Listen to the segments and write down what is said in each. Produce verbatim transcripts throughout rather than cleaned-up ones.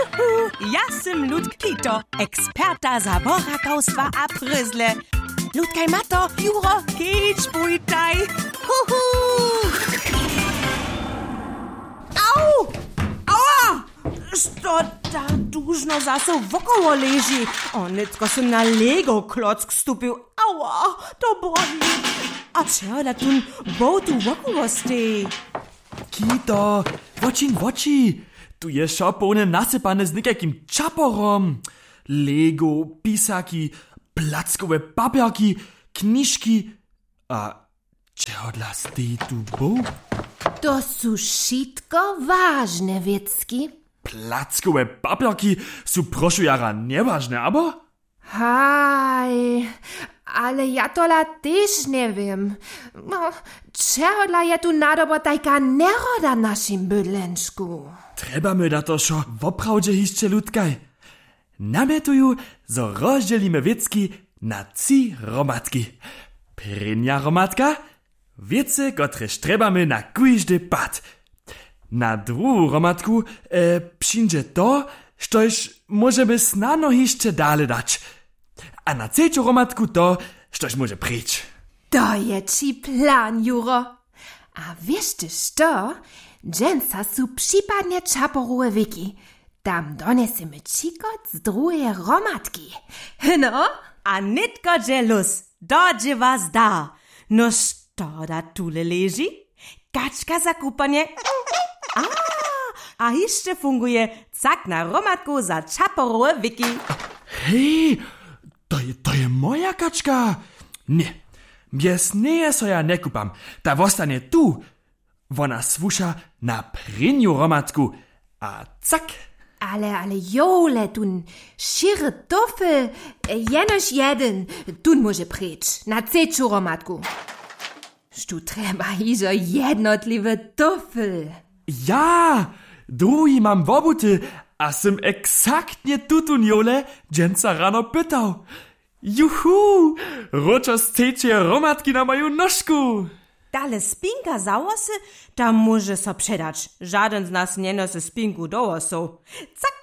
Ja sam Ludk Tito, eksperta zaborakowstwa a pryzle. Ludkaj Mato, Juro, kicz bujtaj. Huhu! Au! Ała! Što ta dužno zase wokoło leži? Onetko sam na Lego klock stupił. Ała, to boli. A czego da tun botu wokoło stej? Kito, wočin voči. Tu je šopone nasypane z nekakim čaporom. Lego, pisaki, plackové papierki, knižky. A čeho dla stej tu bo? To sú šitko vážne viecky. Plackové papierki sú prošu jara nevážne, abo? Haj, ale ja tola tež neviem. No, čehodla je tu nadobo tajka neroda našim bydlenčku? Treba mi da to šo vopravdže hišče ľudkaj. Nametujú, zo rozdelíme viecky na tri hromadky. Prvnia hromadka – wiece, kotreż trebamy na kujždy pad. Na druhú hromadku e, przyjdzie to, štož możemy snano hišće dale dać. A na trzecią hromadku to, štož może pryć. To je ci plan, Juro. A wiesz ty što? Džensa su przypadnie čaporuje wiki. Tam donesemy cikot z drugiej hromadki. No? A nitko dżelus, dođe was da. No što da tule leži? Kaczka za kupanie. A, a jeszcze funguje cak na hromadku za čaporuje wiki. Hej, to je, to je moja kaczka. Nie, bez neje so ja ne kupam. Ta vostanie tu. Wona swusza na prynju hromadku. A cak. Ale, ale jole, tun šire tofel, jenož jeden, tun może pryć, na trzecią hromadku. Štu treba hižo jednotliwe tofel. Ja, drugi mam wobuty, a sem eksaktnie tutun jole, dżęca rano pytał. Juhu, roczo z trzeciej hromadki na moją nożku. Dale spinka załosy, tam może so przedać. Żaden z nas nie nosi spinku do osu. Cak!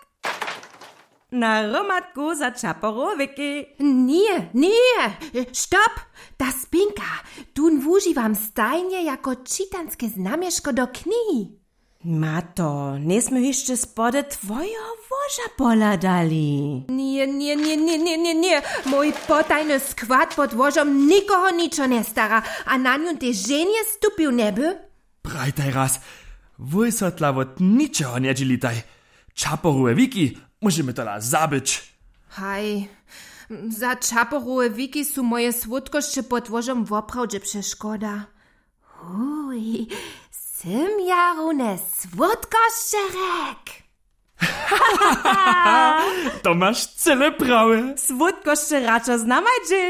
Na hromadku za čaporowiki. Nie, nie, stop! Ta spinka, tun wużywam stajnie jako czytanskie znamieszko do kni. Mato, nismo jeszcze spode twojego woża pola dali. Nie, nie, nie, nie, nie, nie, nie. Mój potajny skład pod wożom nikogo niczo nie stara, a na nią te żenie stupił neby. Brajtaj raz, wysotla wot niczego nie dzielitaj. Čaporuje wiki, musimy tola zabyć. Haj, za čaporuje wiki su moje słodkości pod wożom woprawdźe przeszkoda. Uj, Sym jarune słodkoszczerek. To masz cele prawe. Słodkoszcze raczo znamajdzie.